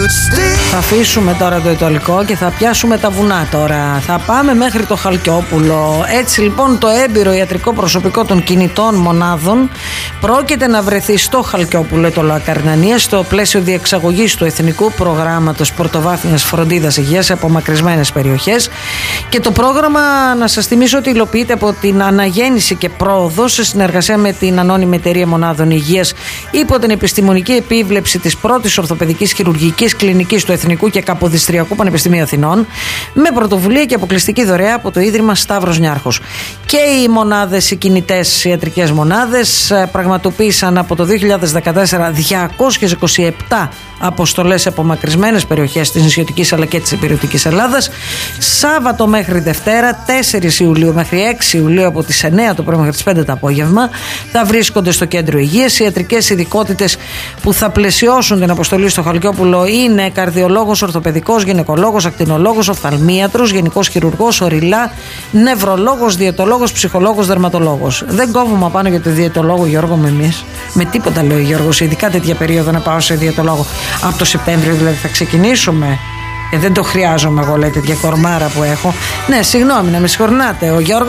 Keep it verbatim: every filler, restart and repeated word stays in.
Θα αφήσουμε τώρα το Ιτωλικό και θα πιάσουμε τα βουνά τώρα. Θα πάμε μέχρι το Χαλκιόπουλο. Έτσι λοιπόν το έμπειρο ιατρικό προσωπικό των κινητών μονάδων πρόκειται να βρεθεί στο Χαλκιόπουλο Ιτωλοακαρνανία στο πλαίσιο διεξαγωγής του Εθνικού Προγράμματος Πρωτοβάθμιας Φροντίδας Υγείας σε απομακρυσμένες περιοχές. Και το πρόγραμμα, να σας θυμίσω ότι υλοποιείται από την Αναγέννηση και Πρόοδο σε συνεργασία με την Ανώνυμη Εταιρεία Μονάδων Υγείας υπό την επιστημονική επίβλεψη της πρώτης ορθοπαιδικής χειρουργικής κλινικής του Εθνικού και Καποδιστριακού Πανεπιστημίου Αθηνών, με πρωτοβουλία και αποκλειστική δωρεά από το Ίδρυμα Σταύρος Νιάρχος. Και οι μονάδες, οι κινητές ιατρικές μονάδες, πραγματοποίησαν από το δύο χιλιάδες δεκατέσσερα διακόσιες είκοσι επτά αποστολές σε απομακρυσμένες περιοχές της νησιωτικής αλλά και της υπηρετικής Ελλάδας. Σάββατο μέχρι Δευτέρα, τέσσερις Ιουλίου μέχρι έξι Ιουλίου, από τις εννέα το πρωί μέχρι τις πέντε το απόγευμα, θα βρίσκονται στο κέντρο υγείας. Οι ιατρικές ειδικότητες που θα πλαισιώσουν την αποστολή στο Χαλκιόπουλο είναι καρδιολόγος, ορθοπαιδικός, γυναικολόγος, ακτινολόγος, οφθαλμίατρος, γενικός χειρουργός, οριλά, νευρολόγος, διαιτολόγος, ψυχολόγος, δερματολόγος. Δεν κόβουμε πάνω για το διαιτολόγο, Γιώργο, με εμείς. Με τίποτα, λέει ο Γιώργος, ειδικά τέτοια περίοδο να πάω σε διαιτολόγο. Από το Σεπτέμβριο δηλαδή θα ξεκινήσουμε. Ε, δεν το χρειάζομαι εγώ, λέει, τέτοια κορμάρα που έχω. Ναι, συγγνώμη, να με συγχωρνάτε. Ο Γιώργος